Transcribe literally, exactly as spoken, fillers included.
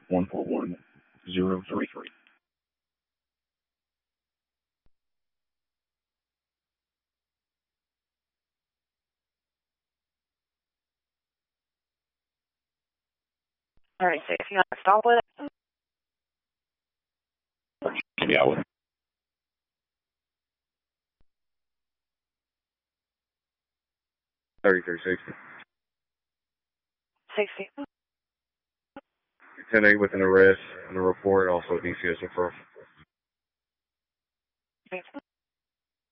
one four one zero three three. All right, so if you want to stop with it. Yeah, with thirty-three sixty. sixty. ten eight with an arrest and a report, also D C S referral. Thanks.